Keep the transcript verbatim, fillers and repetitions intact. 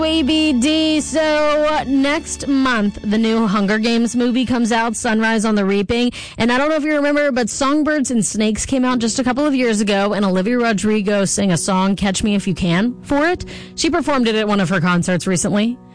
A B D. So next month, the new Hunger Games movie comes out, Sunrise on the Reaping. And I don't know if you remember, but Songbirds and Snakes came out just a couple of years ago, and Olivia Rodrigo sang a song, Catch Me If You Can, for it. She performed it at one of her concerts recently.